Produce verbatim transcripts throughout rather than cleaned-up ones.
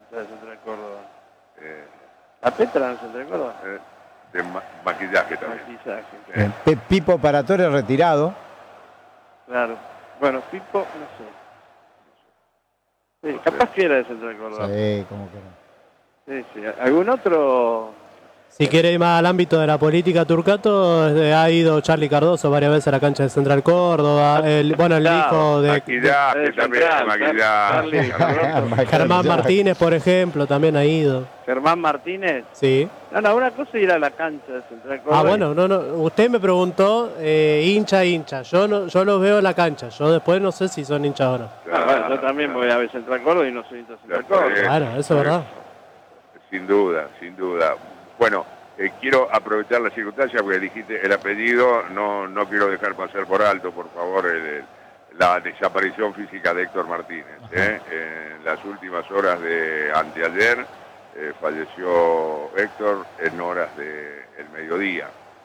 de Central Córdoba? Eh, ¿A Petra en Central Córdoba? eh, de ma maquillaje también. Maquillaje. Eh. Eh, Pipo Paratore retirado. Claro. Bueno, Pipo, no sé. Sí, no capaz sé. Que era de Central Córdoba. Sí, como que no. Sí, sí. ¿Algún otro? Si quiere ir más al ámbito de la política, Turcato, eh, ha ido Charly Cardoso varias veces a la cancha de Central Córdoba. El, bueno, el hijo de, maquillaje de también, maquillaje. Germán Martínez, por ejemplo, también ha ido. ¿Germán Martínez? Sí. No, no, una cosa es ir a la cancha de Central Córdoba. Ah, bueno, no, no. Usted me preguntó eh, hincha, hincha. Yo no, yo los veo en la cancha. Yo después no sé si son hinchas o no. Claro, bueno, yo también voy a ver Central Córdoba y no soy hincha de Central Córdoba. Claro, eso es verdad. Sin duda, sin duda. Bueno, eh, quiero aprovechar la circunstancia porque dijiste el apellido, no no quiero dejar pasar por alto, por favor, el, el, la desaparición física de Héctor Martínez. ¿eh? En las últimas horas de anteayer eh, falleció Héctor en horas del mediodía.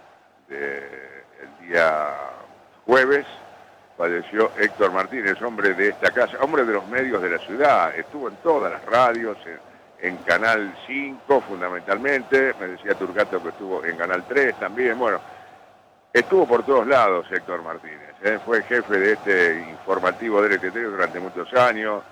De, el día jueves falleció Héctor Martínez, hombre de esta casa, hombre de los medios de la ciudad, estuvo en todas las radios, en, en Canal cinco fundamentalmente, me decía Turcato que estuvo en Canal tres también, bueno, estuvo por todos lados Héctor Martínez, ¿eh? Fue jefe de este informativo de L T tres durante muchos años,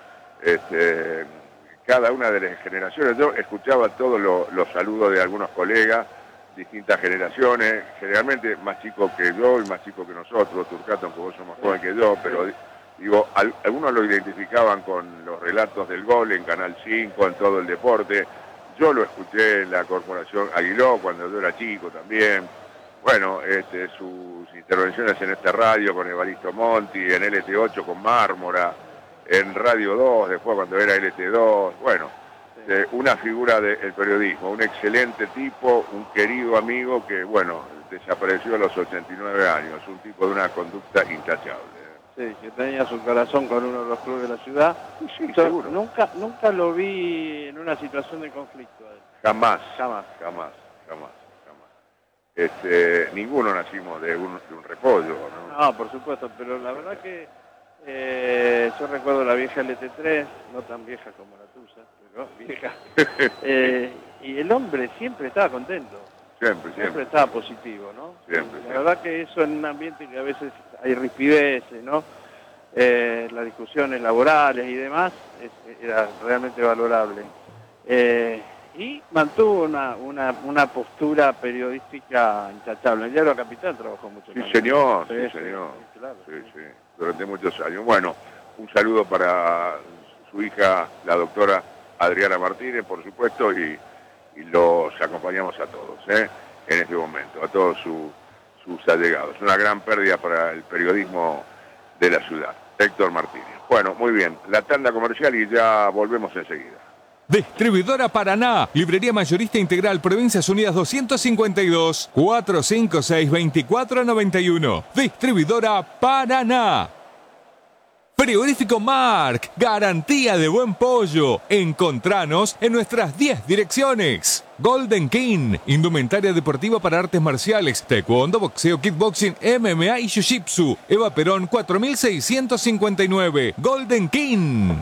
este, cada una de las generaciones, yo escuchaba todos los, los saludos de algunos colegas, distintas generaciones, generalmente más chicos que yo y más chicos que nosotros, Turcato, aunque vos sos más joven que yo, pero digo, al, algunos lo identificaban con los relatos del gol en Canal cinco, en todo el deporte. Yo lo escuché en la Corporación Aguiló cuando yo era chico también. Bueno, este, sus intervenciones en esta radio con Evaristo Monti, en L T ocho con Mármora, en Radio dos, después cuando era L T dos, bueno, eh, una figura del periodismo, un excelente tipo, un querido amigo que, bueno, desapareció a los ochenta y nueve años, un tipo de una conducta intachable. Sí, que tenía su corazón con uno de los clubes de la ciudad. Sí, sí, Yo seguro. Nunca, nunca lo vi en una situación de conflicto. Jamás, jamás, jamás, jamás, jamás. Este, ninguno nacimos de un, de un repollo, ¿no? No, por supuesto, pero la verdad que eh, yo recuerdo la vieja L T tres, no tan vieja como la tuya, pero vieja. eh, y el hombre siempre estaba contento. Siempre, siempre. siempre. estaba positivo, ¿no? Siempre, La siempre. verdad que eso en un ambiente que a veces hay rispideces, ¿no? Eh, las discusiones laborales y demás, es, era realmente valorable. Eh, y mantuvo una, una, una postura periodística intachable. En el Diario Capital trabajó mucho. Sí, también. señor, Sí, sí, sí, señor. sí, claro. Sí, sí, durante muchos años. Bueno, un saludo para su hija, la doctora Adriana Martínez, por supuesto, y, y los acompañamos a todos, ¿eh? En este momento, a todos su, sus allegados. Una gran pérdida para el periodismo de la ciudad. Héctor Martínez. Bueno, muy bien, la tanda comercial y ya volvemos enseguida. Distribuidora Paraná, librería mayorista integral, Provincias Unidas doscientos cincuenta y dos, cuatrocientos cincuenta y seis, veinticuatro noventa y uno. Distribuidora Paraná. Frigorífico Marc, garantía de buen pollo. Encontranos en nuestras diez direcciones. Golden King, indumentaria deportiva para artes marciales, taekwondo, boxeo, kickboxing, M M A y jiu-jitsu. Eva Perón cuatro mil seiscientos cincuenta y nueve. Golden King.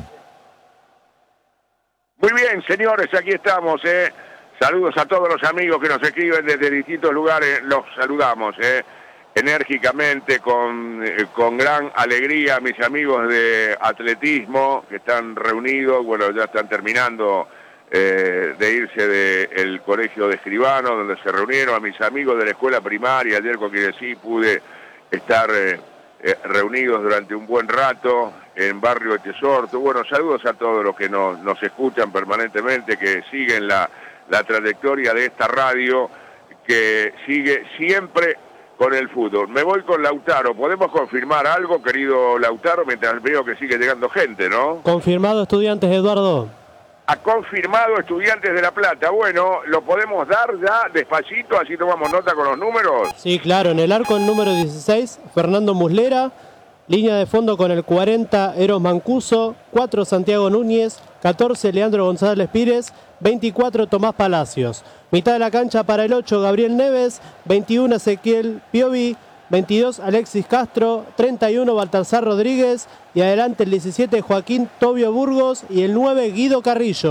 Muy bien, señores, aquí estamos, ¿eh? Saludos a todos los amigos que nos escriben desde distintos lugares, los saludamos, ¿eh? Enérgicamente, con, eh, con gran alegría, mis amigos de atletismo que están reunidos, bueno, ya están terminando eh, de irse del colegio de escribanos, donde se reunieron, a mis amigos de la escuela primaria, ayer con quienes sí pude estar eh, eh, reunidos durante un buen rato en Barrio Echesorto. Bueno, saludos a todos los que nos, nos escuchan permanentemente, que siguen la, la trayectoria de esta radio, que sigue siempre con el fútbol. Me voy con Lautaro. ¿Podemos confirmar algo, querido Lautaro, mientras veo que sigue llegando gente, no? Confirmado, Estudiantes, Eduardo. Ha confirmado Estudiantes de La Plata. Bueno, ¿lo podemos dar ya despacito, así tomamos nota con los números? Sí, claro, en el arco el número dieciséis, Fernando Muslera. Línea de fondo con el cuarenta, Eros Mancuso. cuatro, Santiago Núñez. catorce, Leandro González Pires. veinticuatro, Tomás Palacios. Mitad de la cancha para el ocho, Gabriel Neves. veintiuno, Ezequiel Piovi. veintidós, Alexis Castro. treinta y uno, Baltasar Rodríguez. Y adelante el diecisiete, Joaquín Tobio Burgos. Y el nueve, Guido Carrillo.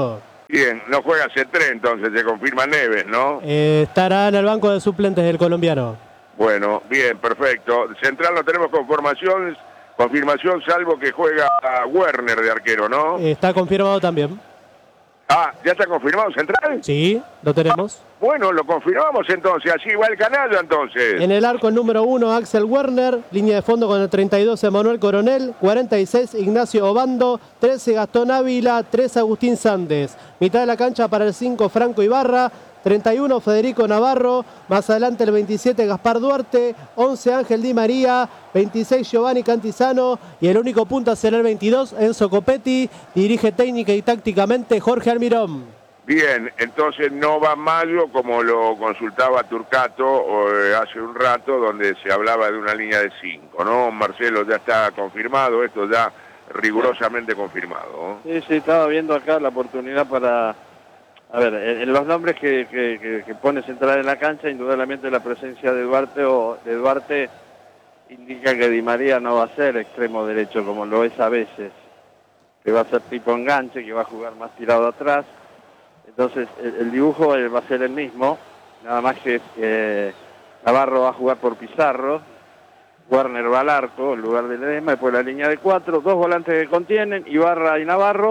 Bien, no juega Cetré entonces, se confirma Neves, ¿no? Eh, estará en el banco de suplentes del colombiano. Bueno, bien, perfecto. Central no tenemos conformación, confirmación, salvo que juega Werner de arquero, ¿no? Eh, está confirmado también. Ah, ¿ya está confirmado Central? Sí, lo tenemos. Ah, bueno, lo confirmamos entonces, así va el canalla entonces. En el arco número uno, Axel Werner. Línea de fondo con el treinta y dos, Emanuel Coronel. cuarenta y seis, Ignacio Obando. trece, Gastón Ávila. tres, Agustín Sández. Mitad de la cancha para el cinco, Franco Ibarra. treinta y uno, Federico Navarro. Más adelante el veintisiete, Gaspar Duarte. once, Ángel Di María. veintiséis, Giovanni Cantizano. Y el único punta será el veintidós, Enzo Copetti. Dirige técnica y tácticamente Jorge Almirón. Bien, entonces no va Mayo como lo consultaba Turcato eh, hace un rato, donde se hablaba de una línea de cinco, ¿no? Marcelo, ya está confirmado, esto ya rigurosamente confirmado, ¿no? Sí, sí, estaba viendo acá la oportunidad para... A ver, en los nombres que, que, que, que pone Central en la cancha, indudablemente la presencia de Duarte o de Duarte indica que Di María no va a ser extremo derecho como lo es a veces, que va a ser tipo enganche, que va a jugar más tirado atrás. Entonces el, el dibujo va a ser el mismo, nada más que eh, Navarro va a jugar por Pizarro, Werner va al arco en lugar de Ledesma, después la línea de cuatro, dos volantes que contienen, Ibarra y Navarro,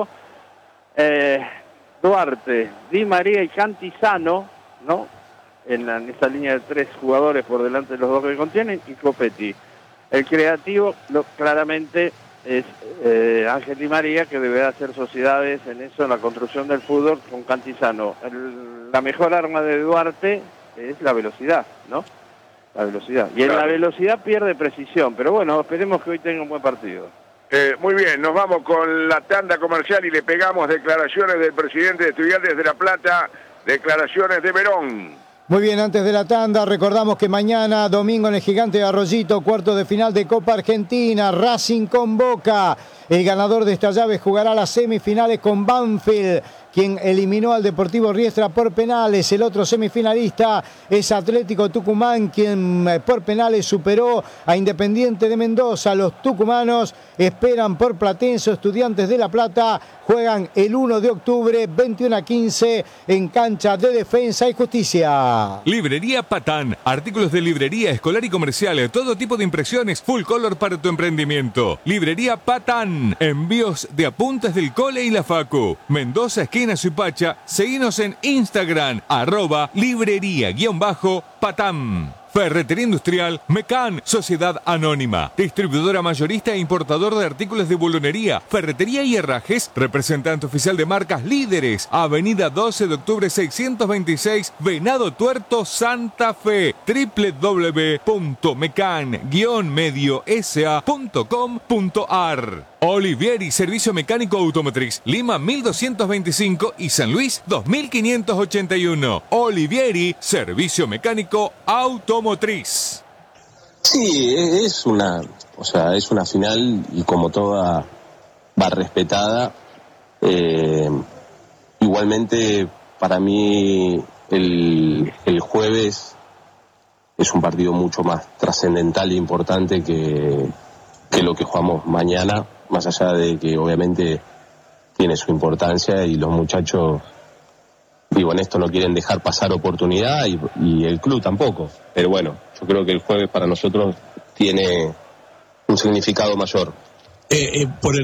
eh, Duarte, Di María y Cantizano, ¿no? En, la, en esa línea de tres jugadores por delante de los dos que contienen, y Copetti. El creativo, lo, claramente, es eh, Ángel Di María, que deberá hacer sociedades en eso, en la construcción del fútbol con Cantizano. El, la mejor arma de Duarte es la velocidad, ¿no? La velocidad. Y en la velocidad pierde precisión, pero bueno, esperemos que hoy tenga un buen partido. Eh, muy bien, nos vamos con la tanda comercial y le pegamos declaraciones del presidente de Estudiantes de La Plata, declaraciones de Verón. Muy bien, antes de la tanda, recordamos que mañana, domingo en el Gigante de Arroyito, cuarto de final de Copa Argentina, Racing con Boca. El ganador de esta llave jugará las semifinales con Banfield, quien eliminó al Deportivo Riestra por penales. El otro semifinalista es Atlético Tucumán, quien por penales superó a Independiente de Mendoza. Los tucumanos esperan por Platense. Estudiantes de La Plata juegan el uno de octubre, veintiuno a quince, en cancha de Defensa y Justicia. Librería Patán, artículos de librería escolar y comercial, todo tipo de impresiones full color para tu emprendimiento. Librería Patán, envíos de apuntes del cole y la facu. Mendoza, esquina Suipacha, seguinos en Instagram, arroba librería guión bajo Patán. Ferretería Industrial Mecan, Sociedad Anónima, distribuidora mayorista e importador de artículos de boulonería, ferretería y herrajes, representante oficial de marcas líderes, Avenida doce de octubre seiscientos veintiséis, Venado Tuerto, Santa Fe, doble u doble u doble u punto mecan guión medio s a punto com punto a r. Olivieri, Servicio Mecánico Automotriz, Lima mil doscientos veinticinco y San Luis dos mil quinientos ochenta y uno. Olivieri, Servicio Mecánico Automotriz. Sí, es una, o sea, es una final y como toda va respetada. Eh, igualmente, para mí el, el jueves es un partido mucho más trascendental e importante que, que lo que jugamos mañana, más allá de que obviamente tiene su importancia y los muchachos, digo, en esto no quieren dejar pasar oportunidad y, y el club tampoco. Pero bueno, yo creo que el jueves para nosotros tiene un significado mayor. Eh, eh, por el...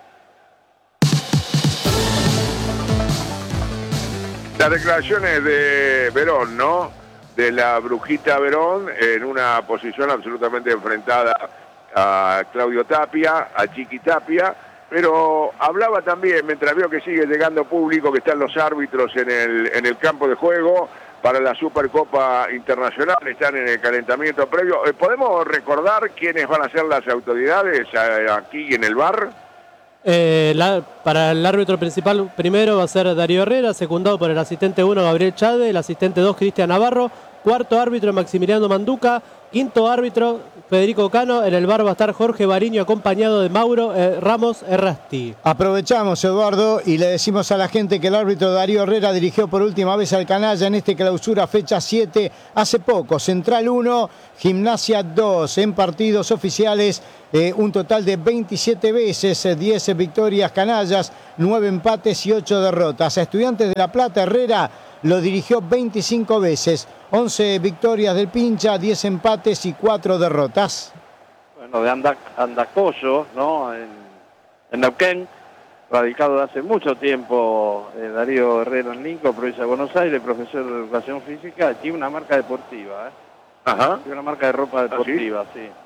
Las declaraciones de Verón, ¿no? De la brujita Verón, en una posición absolutamente enfrentada a Claudio Tapia, a Chiqui Tapia, pero hablaba también, mientras veo que sigue llegando público, que están los árbitros en el, en el campo de juego para la Supercopa Internacional, están en el calentamiento previo. ¿Podemos recordar quiénes van a ser las autoridades aquí en el V A R? Eh, la, para el árbitro principal primero va a ser Darío Herrera, secundado por el asistente uno Gabriel Chade, el asistente dos Cristian Navarro, cuarto árbitro Maximiliano Manduca, quinto árbitro Federico Cano. En el bar va a estar Jorge Bariño acompañado de Mauro eh, Ramos Errasti. Aprovechamos, Eduardo, y le decimos a la gente que el árbitro Darío Herrera dirigió por última vez al Canalla en este clausura fecha siete hace poco. Central uno, Gimnasia dos. En partidos oficiales, eh, un total de veintisiete veces, eh, diez victorias Canallas, nueve empates y ocho derrotas. A Estudiantes de La Plata, Herrera lo dirigió veinticinco veces, once victorias del Pincha, diez empates y cuatro derrotas. Bueno, de Andac Andacollo, ¿no? En, en Neuquén, radicado de hace mucho tiempo, eh, Darío Herrera en Lincoln, provincia de Buenos Aires, profesor de educación física, tiene una marca deportiva, ¿eh? Ajá. Tiene una marca de ropa deportiva, ¿Ah, sí? sí.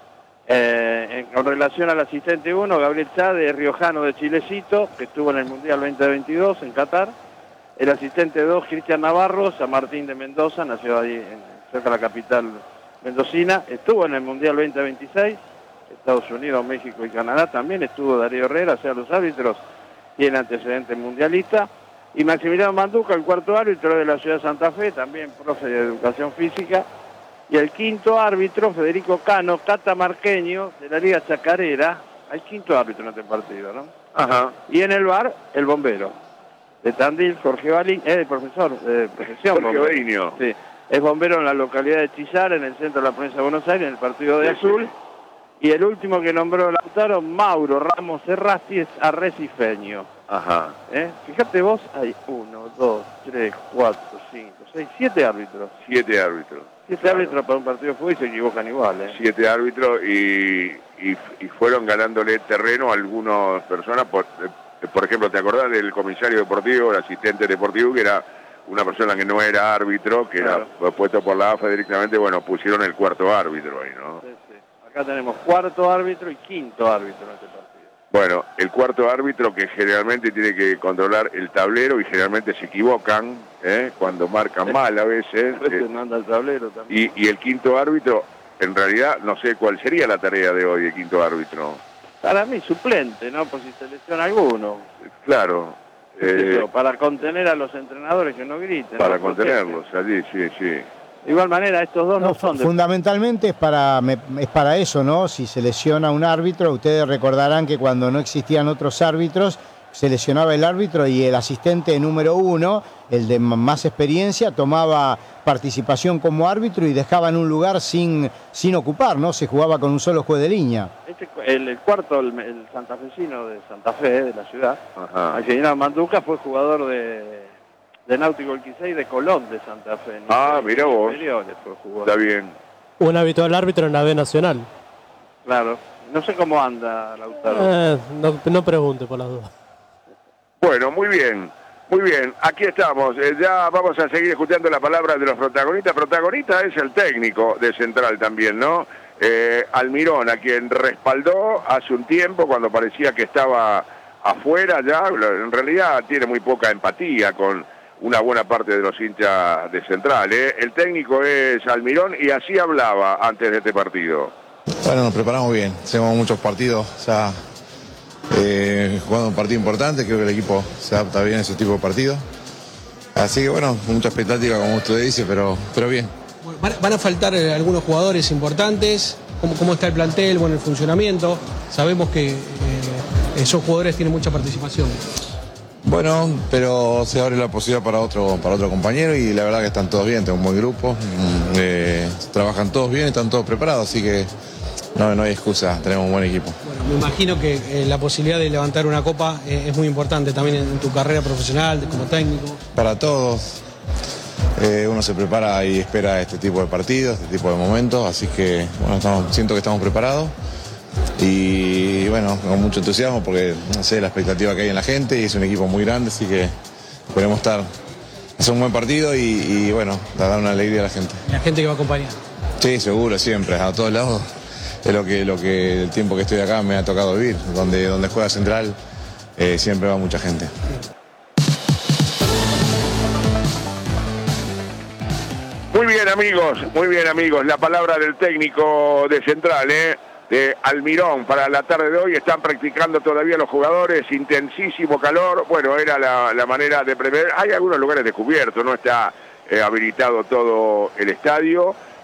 Eh, en, con relación al asistente uno, Gabriel Chade, riojano de Chilecito, que estuvo en el Mundial veinte veintidós en Qatar. El asistente dos, Cristian Navarro, San Martín de Mendoza, nació ahí en, cerca de la capital mendocina. Estuvo en el Mundial veinte veintiséis, Estados Unidos, México y Canadá. También estuvo Darío Herrera, o sea, los árbitros tienen antecedentes mundialistas. Y Maximiliano Manduca, el cuarto árbitro de la ciudad de Santa Fe, también profe de educación física. Y el quinto árbitro, Federico Cano, catamarqueño de la Liga Chacarera. Hay quinto árbitro en este partido, ¿no? Ajá. Y en el bar, el bombero. De Tandil, Jorge Balín, es el profesor de profesión. Jorge Bariño. Sí, es bombero en la localidad de Chillar, en el centro de la provincia de Buenos Aires, en el partido de Sí, Azul. sí. Y el último que nombró Lautaro, Mauro Ramos Errasti, es arrecifeño. Ajá. ¿Eh? Fíjate vos, hay uno, dos, tres, cuatro, cinco, seis, siete árbitros. Siete árbitros. Siete Claro. árbitros para un partido de fútbol y se equivocan igual, ¿eh? Siete árbitros y, y, y fueron ganándole terreno a algunas personas. Por, por ejemplo, ¿te acordás del comisario deportivo, el asistente deportivo, que era una persona que no era árbitro, que Claro. era puesto por la A F A directamente? Bueno, pusieron el cuarto árbitro ahí, ¿no? Sí, sí. Acá tenemos cuarto árbitro y quinto árbitro en este partido. Bueno, el cuarto árbitro, que generalmente tiene que controlar el tablero y generalmente se equivocan, ¿eh? Cuando marcan mal a veces. A veces eh, no anda el tablero también. y, y el quinto árbitro, en realidad, no sé cuál sería la tarea de hoy, el quinto árbitro. Para mí, suplente, ¿no? Por si se lesiona alguno. Claro. eh, Eso, para contener a los entrenadores que no griten. para ¿no? contenerlos, allí, sí, sí. De igual manera, estos dos no, No, son de... fundamentalmente es para, me- es para eso, ¿no? Si se lesiona un árbitro, ustedes recordarán que cuando no existían otros árbitros, se lesionaba el árbitro y el asistente número uno, el de m- más experiencia, tomaba participación como árbitro y dejaban un lugar sin, sin ocupar, ¿no? Se jugaba con un solo juez de línea. Este, el, el cuarto, el, el santafesino de Santa Fe, de la ciudad, Ajá. Maximiliano Manduca, fue jugador de, de Náutico Urquiza y de Colón de Santa Fe. Ah, mirá vos. Inferiores fue jugador. Está bien. Un habitual árbitro en la B Nacional. Claro. No sé cómo anda Lautaro. Eh, no, no pregunte por las dudas. Bueno, muy bien, muy bien. Aquí estamos. Eh, ya vamos a seguir escuchando la palabra de los protagonistas. Protagonista es el técnico de Central también, ¿no? Eh, Almirón, a quien respaldó hace un tiempo cuando parecía que estaba afuera ya. En realidad tiene muy poca empatía con una buena parte de los hinchas de Central, ¿eh? El técnico es Almirón y así hablaba antes de este partido. Bueno, nos preparamos bien, hacemos muchos partidos, ya eh, jugando un partido importante, creo que el equipo se adapta bien a ese tipo de partidos. Así que bueno, mucha expectativa como usted dice, pero, pero bien. Bueno, van, van a faltar eh, algunos jugadores importantes, ¿Cómo, cómo está el plantel, bueno, el funcionamiento? Sabemos que eh, esos jugadores tienen mucha participación. Bueno, pero se abre la posibilidad para otro, para otro compañero y la verdad que están todos bien, tengo un buen grupo, mm, eh, trabajan todos bien, están todos preparados, así que no, no hay excusa, tenemos un buen equipo. Bueno, me imagino que eh, la posibilidad de levantar una copa eh, es muy importante también en, en tu carrera profesional, de- como técnico. Para todos, eh, uno se prepara y espera este tipo de partidos, este tipo de momentos, así que bueno, estamos, siento que estamos preparados y bueno, con mucho entusiasmo porque no sé la expectativa que hay en la gente y es un equipo muy grande, así que esperemos estar, hacer un buen partido y, y bueno, dar una alegría a la gente. La gente que va a acompañar. Sí, seguro, siempre, a todos lados. Es lo que, lo que el tiempo que estoy acá me ha tocado vivir. Donde, donde juega Central eh, siempre va mucha gente. Muy bien, amigos, muy bien, amigos. La palabra del técnico de Central, ¿eh? De Almirón. Para la tarde de hoy están practicando todavía los jugadores, intensísimo calor. Bueno, era la, la manera de prever. Hay algunos lugares descubiertos, no está eh, habilitado todo el estadio.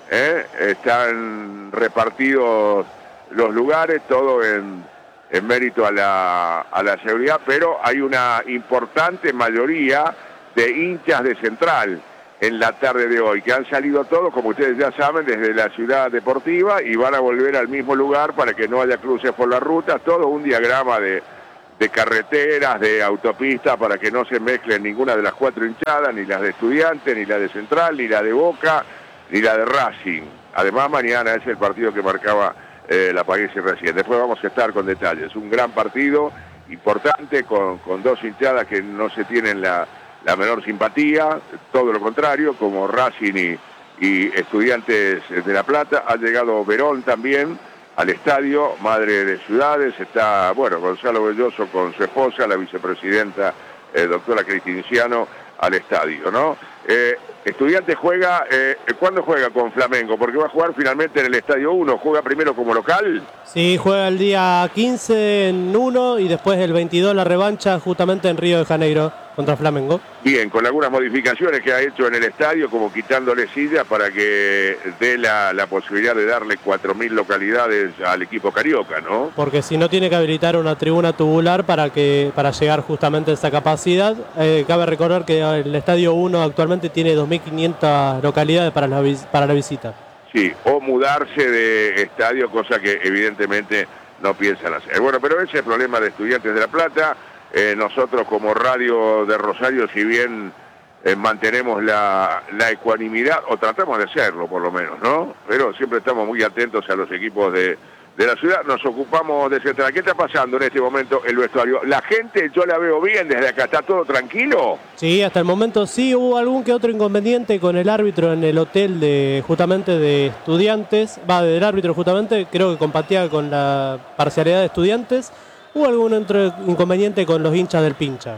¿eh? Están repartidos los lugares, todo en, en mérito a la, a la seguridad, pero hay una importante mayoría de hinchas de Central en la tarde de hoy, que han salido todos, como ustedes ya saben, desde la ciudad deportiva y van a volver al mismo lugar para que no haya cruces por la ruta, todo un diagrama de, de carreteras, de autopistas, para que no se mezclen ninguna de las cuatro hinchadas, ni las de Estudiantes, ni la de Central, ni la de Boca, ni la de Racing. Además, mañana es el partido que marcaba eh, la Paguesi recién. Después vamos a estar con detalles. Un gran partido, importante, con, con dos hinchadas que no se tienen la, la menor simpatía, todo lo contrario, como Racing y, y Estudiantes de La Plata. Ha llegado Verón también al estadio, Madre de Ciudades. Está, bueno, Gonzalo Belloso con su esposa, la vicepresidenta, eh, doctora Cristinciano, al estadio, ¿no? Eh, Estudiantes juega, eh, ¿cuándo juega con Flamengo? Porque va a jugar finalmente en el Estadio uno, ¿juega primero como local? Sí, juega el día quince en uno y después el veintidós la revancha justamente en Río de Janeiro contra Flamengo. Bien, con algunas modificaciones que ha hecho en el estadio, como quitándole sillas para que dé la, la posibilidad de darle cuatro mil localidades al equipo carioca, ¿no? Porque si no tiene que habilitar una tribuna tubular para que para llegar justamente a esa capacidad. Eh, cabe recordar que el Estadio uno actualmente tiene dos mil quinientas localidades para la, para la visita. Sí, o mudarse de estadio, cosa que evidentemente no piensan hacer. Bueno, pero ese es el problema de Estudiantes de La Plata. Eh, nosotros como Radio de Rosario, si bien eh, mantenemos la, la ecuanimidad, o tratamos de hacerlo por lo menos, ¿no? Pero siempre estamos muy atentos a los equipos de, de la ciudad, nos ocupamos de Central. ¿Qué está pasando en este momento el vestuario? La gente, yo la veo bien desde acá, ¿está todo tranquilo? Sí, hasta el momento sí, hubo algún que otro inconveniente con el árbitro en el hotel de justamente de Estudiantes, va del árbitro justamente, creo que compatía con la parcialidad de Estudiantes. ¿Hubo algún otro inconveniente con los hinchas del Pincha?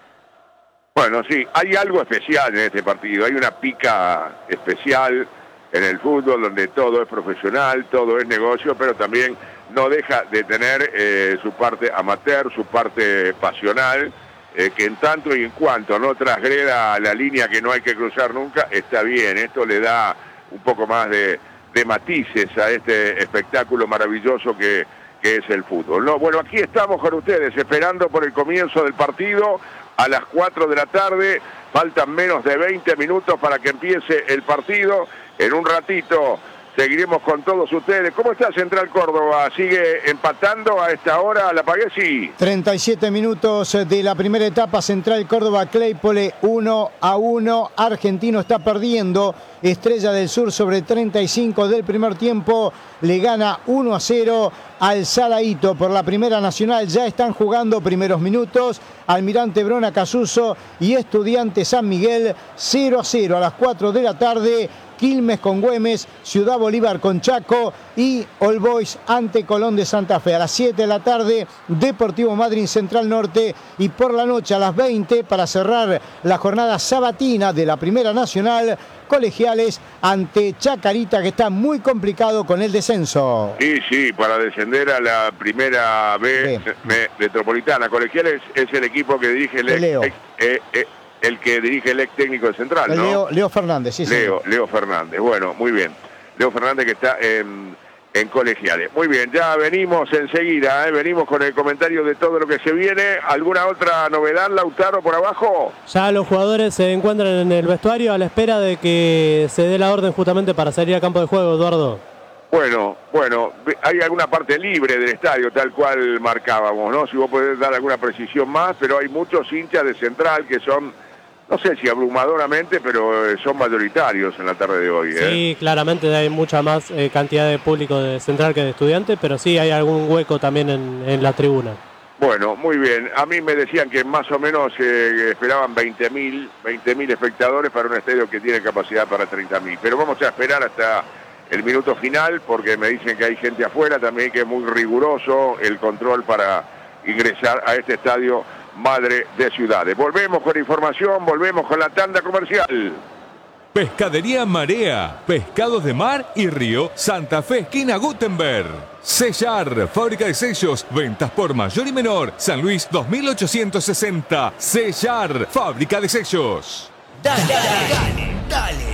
Bueno, sí, hay algo especial en este partido, hay una pica especial en el fútbol donde todo es profesional, todo es negocio, pero también no deja de tener eh, su parte amateur, su parte pasional, eh, que en tanto y en cuanto no transgreda la línea que no hay que cruzar nunca, está bien. Esto le da un poco más de, de matices a este espectáculo maravilloso que, que es el fútbol, ¿no? Bueno, aquí estamos con ustedes esperando por el comienzo del partido a las cuatro de la tarde, faltan menos de veinte minutos para que empiece el partido. En un ratito seguiremos con todos ustedes. ¿Cómo está Central Córdoba? ¿Sigue empatando a esta hora la Paguesi? treinta y siete minutos de la primera etapa, Central Córdoba Claypole uno a uno. Argentino está perdiendo. Estrella del Sur sobre treinta y cinco del primer tiempo le gana uno a cero al Saladito por la Primera Nacional. Ya están jugando primeros minutos. Almirante Brona Casuso y Estudiantes San Miguel cero a cero a las cuatro de la tarde. Quilmes con Güemes, Ciudad Bolívar con Chaco y All Boys ante Colón de Santa Fe. A las siete de la tarde, Deportivo Madryn Central Norte, y por la noche a las veinte, para cerrar la jornada sabatina de la Primera Nacional, Colegiales ante Chacarita, que está muy complicado con el descenso. Sí, sí, para descender a la Primera B metropolitana. Colegiales es el equipo que dirige el ex, Leo. Ex, eh, eh, el que dirige el ex técnico de Central, ¿no? Leo, Leo Fernández, sí, Leo, sí. Leo Fernández, bueno, muy bien. Leo Fernández que está en, en Colegiales. Muy bien, ya venimos enseguida, ¿eh? Venimos con el comentario de todo lo que se viene. ¿Alguna otra novedad, Lautaro, por abajo? Ya los jugadores se encuentran en el vestuario a la espera de que se dé la orden justamente para salir al campo de juego, Eduardo. Bueno, bueno, hay alguna parte libre del estadio, tal cual marcábamos, ¿no? Si vos podés dar alguna precisión más, pero hay muchos hinchas de Central que son, no sé si abrumadoramente, pero son mayoritarios en la tarde de hoy, ¿eh? Sí, claramente hay mucha más eh, cantidad de público de Central que de Estudiantes, pero sí hay algún hueco también en, en la tribuna. Bueno, muy bien. A mí me decían que más o menos eh, esperaban veinte mil espectadores para un estadio que tiene capacidad para treinta mil. Pero vamos a esperar hasta el minuto final, porque me dicen que hay gente afuera también, que es muy riguroso el control para ingresar a este estadio Madre de Ciudades. Volvemos con información, volvemos con la tanda comercial. Pescadería Marea, pescados de mar y río, Santa Fe, esquina Gutenberg. Sellar, fábrica de sellos, ventas por mayor y menor, San Luis dos mil ochocientos sesenta. Sellar, fábrica de sellos. Dale, dale, dale, dale.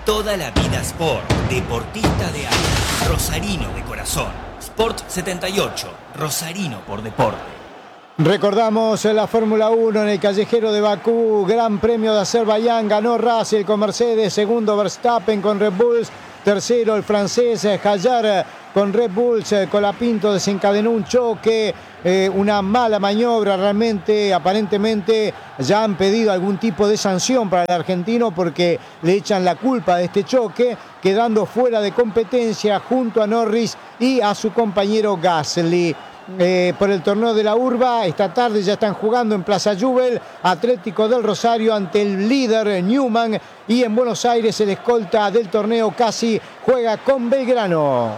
Toda la vida Sport. Deportista de alma. Rosarino de corazón. Sport setenta y ocho. Rosarino por deporte. Recordamos la Fórmula uno en el callejero de Bakú, Gran Premio de Azerbaiyán, ganó Russell con Mercedes, segundo Verstappen con Red Bulls, tercero el francés Hallar con Red Bulls, Colapinto desencadenó un choque, eh, una mala maniobra realmente, aparentemente ya han pedido algún tipo de sanción para el argentino porque le echan la culpa de este choque, quedando fuera de competencia junto a Norris y a su compañero Gasly. Eh, por el torneo de la Urba, esta tarde ya están jugando en Plaza Jubel, Atlético del Rosario ante el líder Newman, y en Buenos Aires el escolta del torneo Casi juega con Belgrano.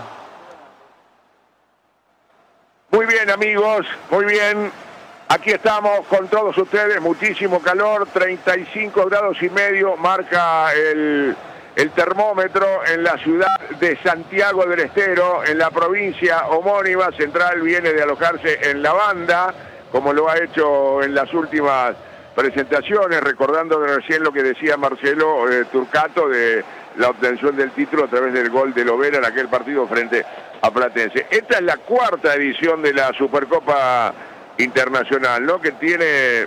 Muy bien, amigos, muy bien. Aquí estamos con todos ustedes, muchísimo calor, treinta y cinco grados y medio marca el, el termómetro en la ciudad de Santiago del Estero, en la provincia homónima. Central viene de alojarse en la banda, como lo ha hecho en las últimas presentaciones, recordando recién lo que decía Marcelo eh, Turcato de la obtención del título a través del gol de Lovera en aquel partido frente a Platense. Esta es la cuarta edición de la Supercopa Internacional, ¿no? Que tiene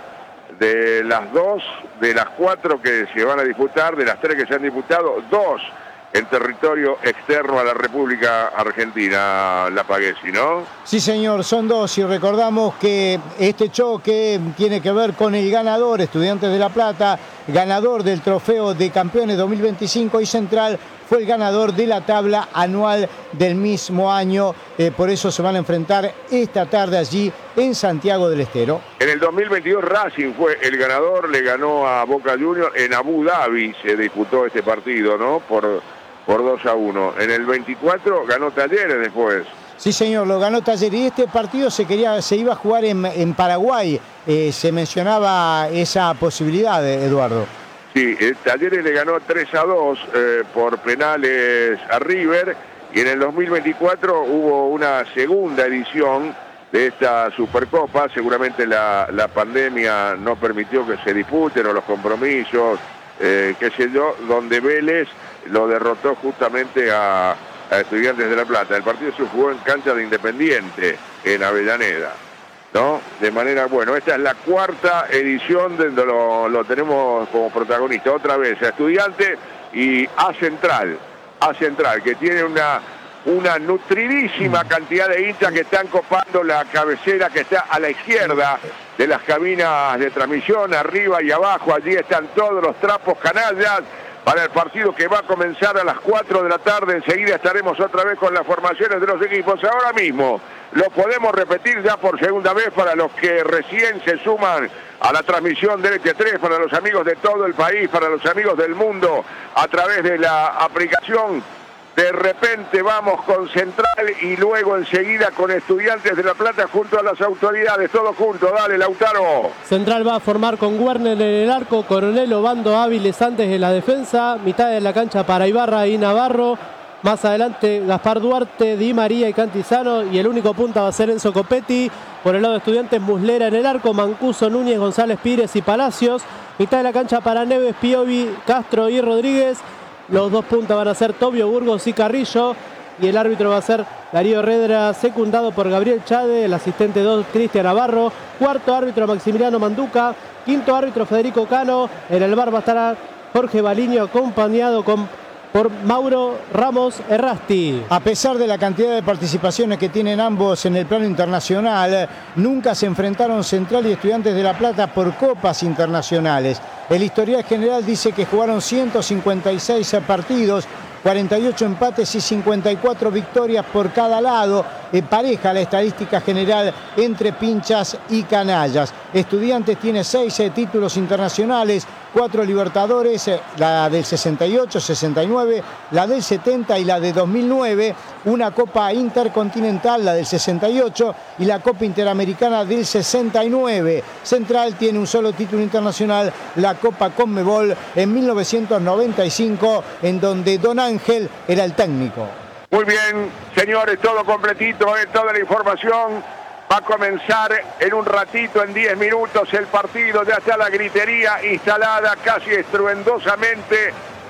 de las dos, de las cuatro que se van a disputar, de las tres que se han disputado, dos en territorio externo a la República Argentina, la Paguesi, ¿no? Sí, señor, son dos, y recordamos que este choque tiene que ver con el ganador, Estudiantes de La Plata, ganador del Trofeo de Campeones dos mil veinticinco, y Central fue el ganador de la tabla anual del mismo año, eh, por eso se van a enfrentar esta tarde allí en Santiago del Estero. En el dos mil veintidós Racing fue el ganador, le ganó a Boca Juniors, en Abu Dhabi se disputó este partido, ¿no? Por, por dos a uno. En el veinticuatro ganó Talleres después. Sí, señor, lo ganó Talleres, y este partido se quería, se iba a jugar en, en Paraguay, eh, se mencionaba esa posibilidad, Eduardo. Sí, eh, Talleres le ganó tres a dos eh, por penales a River, y en el dos mil veinticuatro hubo una segunda edición de esta Supercopa. Seguramente la, la pandemia no permitió que se disputen, o los compromisos, eh, qué sé yo, donde Vélez lo derrotó justamente a, a Estudiantes de La Plata. El partido se jugó en cancha de Independiente, en Avellaneda, ¿no? De manera, bueno, esta es la cuarta edición donde lo, lo tenemos como protagonista. Otra vez a Estudiantes y a Central, a Central, que tiene una, una nutridísima cantidad de hinchas que están copando la cabecera que está a la izquierda de las cabinas de transmisión, arriba y abajo. Allí están todos los trapos canallas para el partido que va a comenzar a las cuatro de la tarde. Enseguida estaremos otra vez con las formaciones de los equipos. Ahora mismo lo podemos repetir ya por segunda vez para los que recién se suman a la transmisión de L T tres, para los amigos de todo el país, para los amigos del mundo a través de la aplicación. De repente vamos con Central y luego enseguida con Estudiantes de La Plata junto a las autoridades, todos juntos. Dale, Lautaro. Central va a formar con Werner en el arco, Coronel, Obando, Áviles antes de la defensa, mitad de la cancha para Ibarra y Navarro, más adelante Gaspar Duarte, Di María y Cantizano, y el único punta va a ser Enzo Copetti. Por el lado de Estudiantes, Muslera en el arco, Mancuso, Núñez, González Pires y Palacios, mitad de la cancha para Neves, Piovi, Castro y Rodríguez. Los dos puntas van a ser Tobio, Burgos y Carrillo, y el árbitro va a ser Darío Herrera, secundado por Gabriel Chade, el asistente dos, Cristian Navarro, cuarto árbitro Maximiliano Manduca, quinto árbitro Federico Cano, en el bar va a estar Jorge Baliño, acompañado con, por Mauro Ramos Errasti. A pesar de la cantidad de participaciones que tienen ambos en el plano internacional, nunca se enfrentaron Central y Estudiantes de La Plata por copas internacionales. El historial general dice que jugaron ciento cincuenta y seis partidos, cuarenta y ocho empates y cincuenta y cuatro victorias por cada lado. Eh, pareja la estadística general entre pinchas y canallas. Estudiantes tiene seis eh, títulos internacionales, cuatro Libertadores, eh, la del sesenta y ocho, sesenta y nueve, la del setenta y la de dos mil nueve, una Copa Intercontinental, la del sesenta y ocho, y la Copa Interamericana del sesenta y nueve. Central tiene un solo título internacional, la Copa Conmebol en mil novecientos noventa y cinco, en donde Don Ángel era el técnico. Muy bien, señores, todo completito, eh, toda la información. Va a comenzar en un ratito, en diez minutos, el partido. Ya está la gritería instalada casi estruendosamente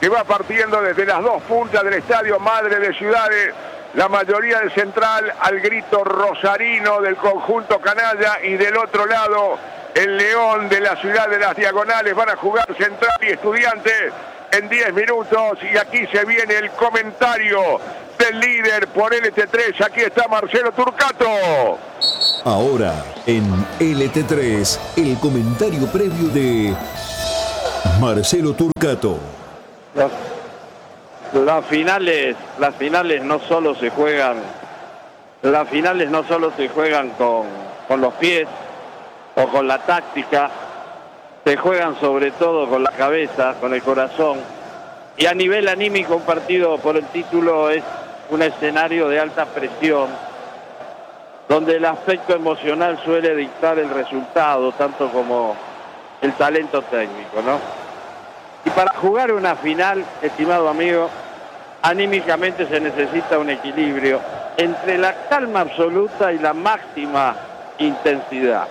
que va partiendo desde las dos puntas del estadio Madre de Ciudades. La mayoría del central al grito rosarino del conjunto canalla, y del otro lado el León de la ciudad de las Diagonales. Van a jugar Central y Estudiantes en diez minutos, y aquí se viene el comentario del líder por L T tres. Aquí está Marcelo Turcato. Ahora en L T tres, el comentario previo de Marcelo Turcato. Las, las finales, las finales no solo se juegan, las finales no solo se juegan con, con los pies o con la táctica, se juegan sobre todo con la cabeza, con el corazón. Y a nivel anímico, un partido por el título es un escenario de alta presión, donde el aspecto emocional suele dictar el resultado, tanto como el talento técnico, ¿no? Y para jugar una final, estimado amigo, anímicamente se necesita un equilibrio entre la calma absoluta y la máxima intensidad.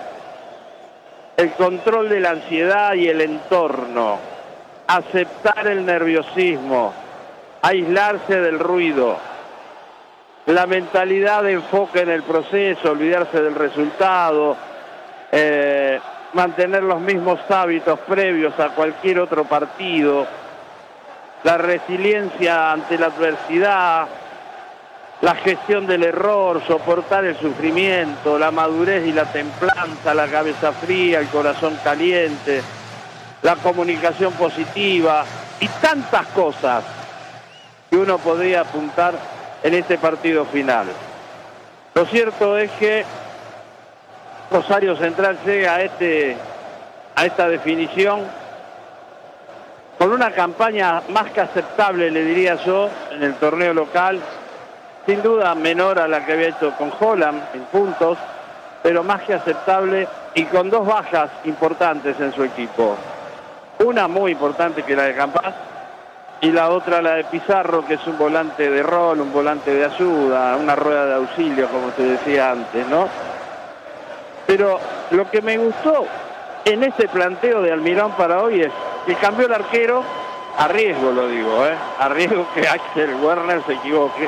El control de la ansiedad y el entorno, aceptar el nerviosismo, aislarse del ruido, la mentalidad de enfoque en el proceso, olvidarse del resultado, eh, mantener los mismos hábitos previos a cualquier otro partido, la resiliencia ante la adversidad, la gestión del error, soportar el sufrimiento, la madurez y la templanza, la cabeza fría, el corazón caliente, la comunicación positiva y tantas cosas que uno podría apuntar en este partido final. Lo cierto es que Rosario Central llega a, este, a esta definición con una campaña más que aceptable, le diría yo, en el torneo local, sin duda menor a la que había hecho con Holland en puntos, pero más que aceptable, y con dos bajas importantes en su equipo. Una muy importante, que la de Campas, y la otra la de Pizarro, que es un volante de rol, un volante de ayuda, una rueda de auxilio, como se decía antes, ¿no? Pero lo que me gustó en ese planteo de Almirón para hoy es que cambió el arquero, a riesgo lo digo, ¿eh? A riesgo que Axel Werner se equivoque,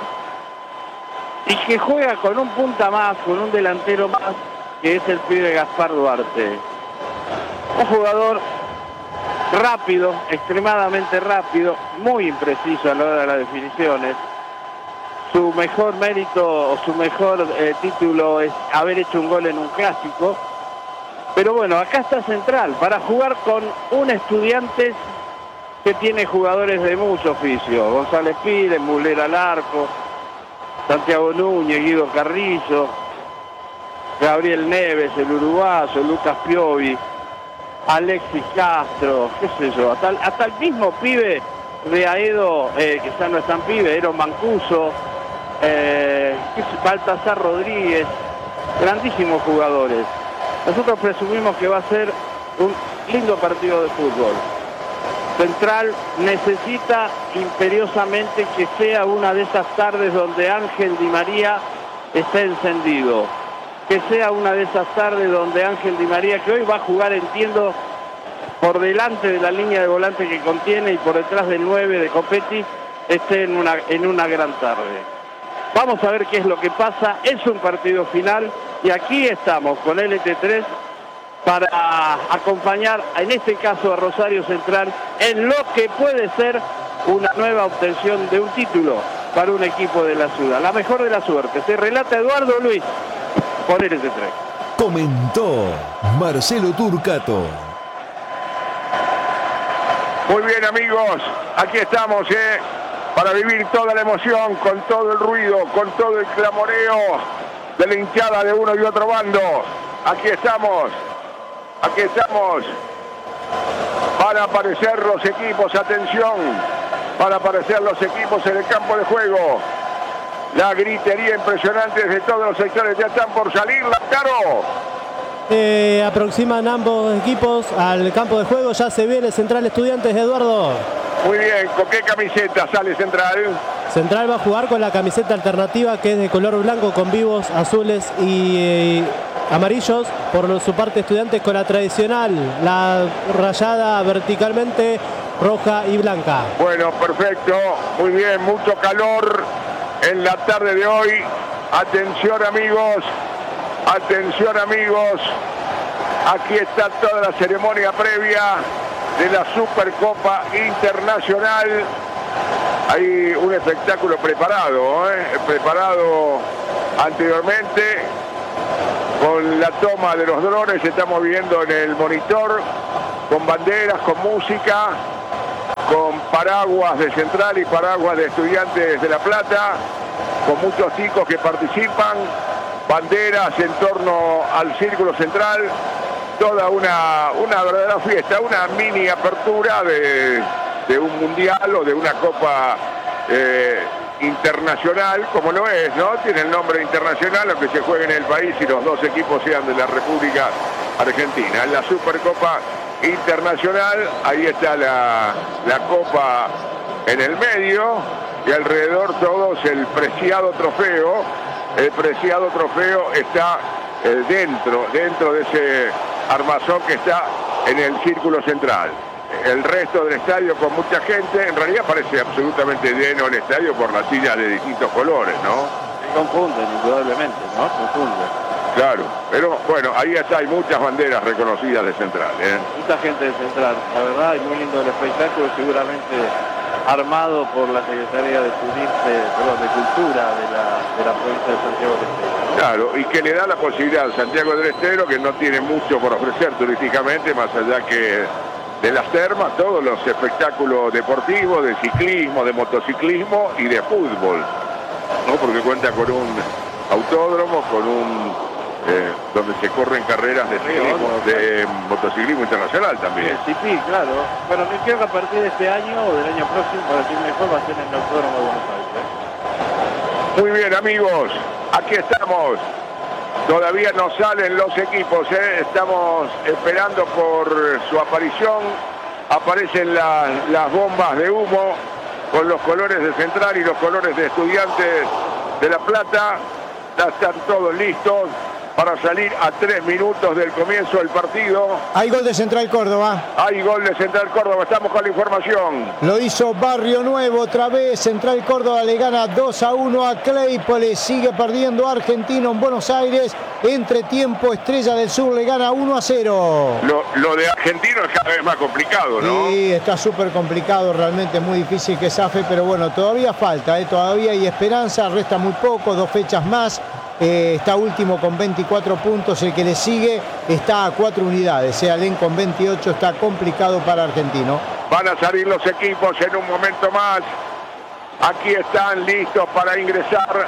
y que juega con un punta más, con un delantero más, que es el pibe Gaspar Duarte. Un jugador rápido, extremadamente rápido, muy impreciso a la hora de las definiciones. Su mejor mérito o su mejor eh, título es haber hecho un gol en un clásico. Pero bueno, acá está Central para jugar con un Estudiantes que tiene jugadores de mucho oficio. González Pires, Mulera al arco, Santiago Núñez, Guido Carrillo, Gabriel Neves, el uruguayo, Lucas Piovi, Alexis Castro, qué sé yo, hasta, hasta el mismo pibe de Aedo, eh, que ya no es tan pibe, Eros Mancuso, eh, Baltasar Rodríguez, grandísimos jugadores. Nosotros presumimos que va a ser un lindo partido de fútbol. Central necesita imperiosamente que sea una de esas tardes donde Ángel Di María esté encendido. Que sea una de esas tardes donde Ángel Di María, que hoy va a jugar, entiendo, por delante de la línea de volante que contiene y por detrás del nueve de Copetti, esté en una, en una gran tarde. Vamos a ver qué es lo que pasa. Es un partido final y aquí estamos con L T tres para acompañar, en este caso, a Rosario Central en lo que puede ser una nueva obtención de un título para un equipo de la ciudad. La mejor de la suerte. Se relata Eduardo Luis por L T tres. Comentó Marcelo Turcato. Muy bien, amigos, aquí estamos, ¿eh? Para vivir toda la emoción, con todo el ruido, con todo el clamoreo de la hinchada de uno y otro bando. Aquí estamos, aquí estamos. Van a aparecer los equipos, atención, van a aparecer los equipos en el campo de juego. La gritería impresionante desde todos los sectores, ya están por salir, Lautaro. Eh, aproximan ambos equipos al campo de juego, ya se viene Central Estudiantes, Eduardo. Muy bien, ¿con qué camiseta sale Central? Central va a jugar con la camiseta alternativa, que es de color blanco con vivos azules y eh, amarillos. Por su parte, Estudiantes con la tradicional, la rayada verticalmente roja y blanca. Bueno, perfecto, muy bien, mucho calor en la tarde de hoy. Atención amigos, atención amigos, aquí está toda la ceremonia previa de la Supercopa Internacional. Hay un espectáculo preparado, ¿eh? preparado anteriormente con la toma de los drones. Estamos viendo en el monitor con banderas, con música, con paraguas de Central y paraguas de Estudiantes de La Plata, con muchos chicos que participan, banderas en torno al círculo central, toda una, una verdadera fiesta, una mini apertura de, de un mundial o de una copa eh, internacional, como lo es, ¿no? Tiene el nombre internacional, aunque se juegue en el país y los dos equipos sean de la República Argentina. En la Supercopa Internacional, ahí está la, la copa en el medio y alrededor todos el preciado trofeo. El preciado trofeo está eh, dentro, dentro de ese armazón que está en el círculo central. El resto del estadio con mucha gente, en realidad parece absolutamente lleno el estadio por las sillas de distintos colores, ¿no? Se confunden, indudablemente, ¿no? Confunden. Claro, pero bueno, ahí está, hay muchas banderas reconocidas de Central, ¿eh? Mucha gente de Central, la verdad, y muy lindo el espectáculo, seguramente armado por la Secretaría de Turismo, perdón, de Cultura de la, de la provincia de Santiago del Estero, ¿no? Claro, y que le da la posibilidad a Santiago del Estero, que no tiene mucho por ofrecer turísticamente, más allá que de las termas, todos los espectáculos deportivos, de ciclismo, de motociclismo y de fútbol, ¿no? Porque cuenta con un autódromo, con un eh, donde se corren carreras de ciclismo, de motociclismo internacional también. Sí, sí, claro. Bueno, me creo que a partir de este año o del año próximo, para decir mejor, va a ser en el autódromo de Buenos Aires. Muy bien, amigos, aquí estamos. Todavía no salen los equipos, ¿eh? Estamos esperando por su aparición. Aparecen la, las bombas de humo con los colores de Central y los colores de Estudiantes de La Plata. Ya están todos listos para salir a tres minutos del comienzo del partido. Hay gol de Central Córdoba. Hay gol de Central Córdoba, estamos con la información. Lo hizo Barrio Nuevo otra vez. Central Córdoba le gana dos a uno a Claypole. Sigue perdiendo Argentino en Buenos Aires. Entre tiempo, Estrella del Sur le gana uno a cero. Lo, lo de Argentino es cada vez más complicado, ¿no? Sí, está súper complicado, realmente muy difícil que zafe, pero bueno, todavía falta, ¿eh? Todavía hay esperanza, resta muy poco, dos fechas más. Eh, está último con veinticuatro puntos, el que le sigue está a cuatro unidades, eh, Alén con veintiocho, está complicado para Argentino. Van a salir los equipos en un momento más. Aquí están listos para ingresar,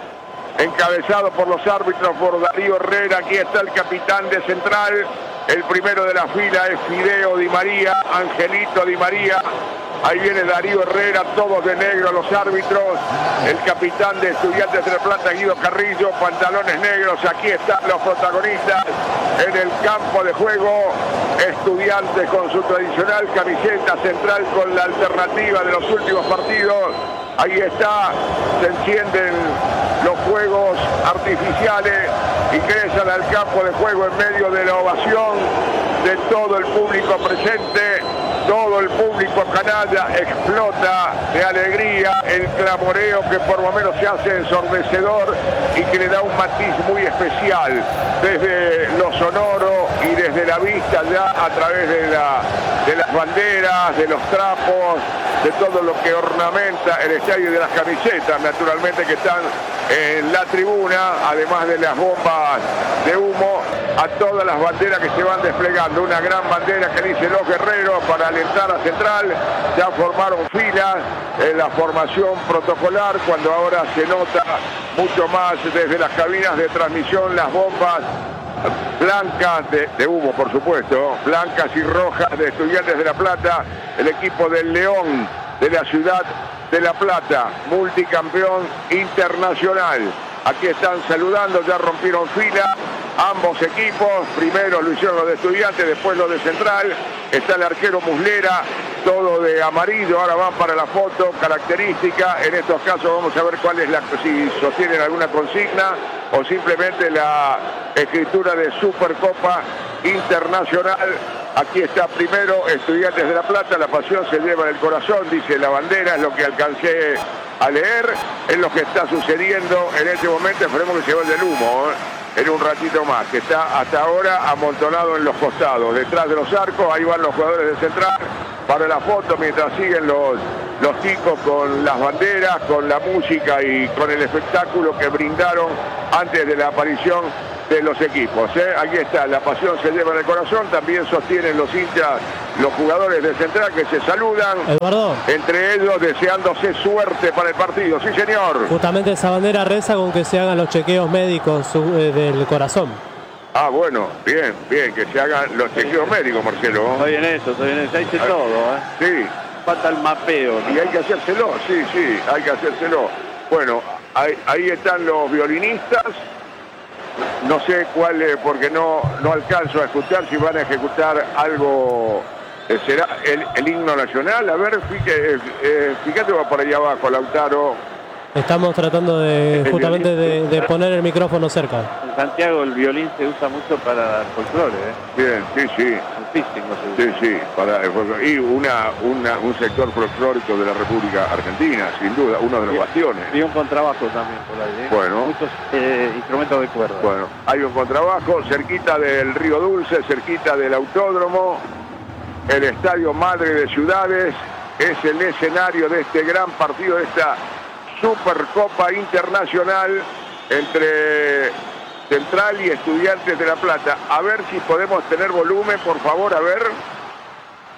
encabezado por los árbitros, por Darío Herrera. Aquí está el capitán de Central, el primero de la fila es Fideo Di María, Angelito Di María. Ahí viene Darío Herrera, todos de negro los árbitros. El capitán de Estudiantes de La Plata, Guido Carrillo, pantalones negros. Aquí están los protagonistas en el campo de juego. Estudiantes con su tradicional camiseta, Central con la alternativa de los últimos partidos. Ahí está, se encienden los fuegos artificiales, ingresan al campo de juego en medio de la ovación de todo el público presente. Todo el público canalla explota de alegría, el clamoreo que por momentos se hace ensordecedor y que le da un matiz muy especial desde lo sonoro y desde la vista ya a través de, la, de las banderas, de los trapos, de todo lo que ornamenta el estadio y de las camisetas, naturalmente, que están en la tribuna, además de las bombas de humo, a todas las banderas que se van desplegando. Una gran bandera que dice Los Guerreros para alentar a Central. Ya formaron filas en la formación protocolar, cuando ahora se nota mucho más desde las cabinas de transmisión las bombas blancas de, de humo, por supuesto, blancas y rojas de Estudiantes de La Plata, el equipo del León de la ciudad de La Plata, multicampeón internacional. Aquí están saludando, ya rompieron fila ambos equipos. Primero lo hicieron los de Estudiantes, después los de Central. Está el arquero Muslera, todo de amarillo. Ahora van para la foto característica. En estos casos vamos a ver cuál es la, si sostienen alguna consigna o simplemente la escritura de Supercopa Internacional. Aquí está primero Estudiantes de La Plata, la pasión se lleva en el corazón, dice la bandera, es lo que alcancé a leer, es lo que está sucediendo en este momento. Esperemos que se vaya el humo, ¿eh? En un ratito más, que está hasta ahora amontonado en los costados, detrás de los arcos. Ahí van los jugadores de Central para la foto mientras siguen los, los chicos con las banderas, con la música y con el espectáculo que brindaron antes de la aparición de los equipos, ¿eh? Aquí está, la pasión se lleva en el corazón. También sostienen los hinchas, los jugadores de Central, que se saludan, Eduardo, entre ellos deseándose suerte para el partido. Sí, señor. justamente esa bandera reza con que se hagan los chequeos médicos eh, del corazón. Ah, bueno, bien, bien, que se hagan los chequeos médicos, Marcelo. Estoy en eso, estoy en eso, ahí hice Ah, todo, ¿eh? Sí, Falta el mapeo, ¿no? y hay que hacérselo, sí, sí, hay que hacérselo. Bueno, ahí, ahí están los violinistas. No sé cuál, eh, porque no, no alcanzo a escuchar si van a ejecutar algo. eh, ¿Será el, el himno nacional? A ver, fíjate, eh, eh, fíjate, va por allá abajo, Lautaro. Estamos tratando de El justamente de, violín. de poner el micrófono cerca. En Santiago el violín se usa mucho para el folclore, ¿eh? Bien, sí, sí. Muchísimo se usa. Sí, sí, para el folclore. Y una, una, un sector folclórico de la República Argentina, sin duda, uno de los bastiones. Y un contrabajo también por ahí, ¿eh? Bueno. Muchos eh, instrumentos de cuerda. Bueno, hay un contrabajo cerquita del Río Dulce, cerquita del autódromo. El Estadio Madre de Ciudades es el escenario de este gran partido, de esta Supercopa Internacional entre Central y Estudiantes de La Plata. A ver si podemos tener volumen, por favor, a ver.